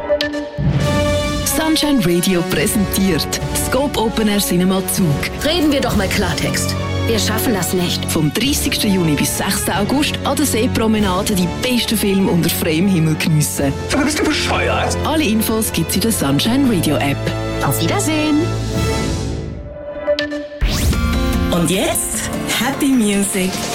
Sunshine Radio präsentiert Scope Open Air Cinema Zug. Reden wir doch mal Klartext. Wir schaffen das nicht. Vom 30. Juni bis 6. August an der Seepromenade die besten Filme unter freiem Himmel geniessen. Du bist du bescheuert? Alle Infos gibt's in der Sunshine Radio App. Auf Wiedersehen. Und jetzt Happy Music,